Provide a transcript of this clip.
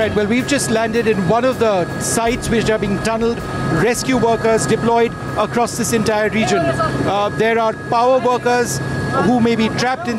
right, well, we've just landed in one of the sites which are being tunneled. Rescue workers deployed across this entire region. There are power workers who may be trapped in